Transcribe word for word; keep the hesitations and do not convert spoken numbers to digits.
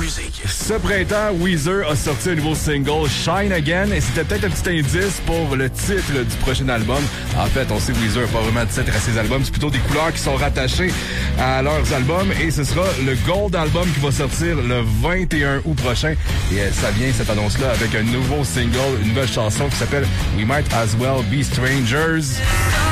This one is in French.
musique. Ce printemps, Weezer a sorti un nouveau single, Shine Again, et c'était peut-être un petit indice pour le titre du prochain album. En fait, on sait que Weezer n'a pas vraiment de titre à ses albums, c'est plutôt des couleurs qui sont rattachées à leurs albums, et ce sera le Gold Album qui va sortir le vingt et un août prochain. Et ça vient, cette annonce-là, avec un nouveau single, une nouvelle chanson qui s'appelle We Might As Well Be Strangers.